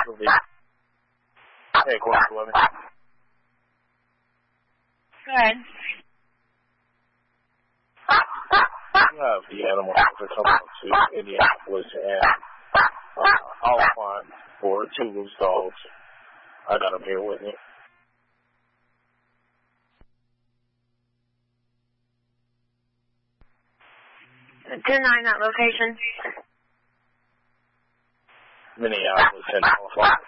Hey, quarter 11. Go ahead. The animal shelter coming up to Indianapolis and I'll find for 2 loose dogs. I got them here with me. 10-9, that location. Minneapolis and California.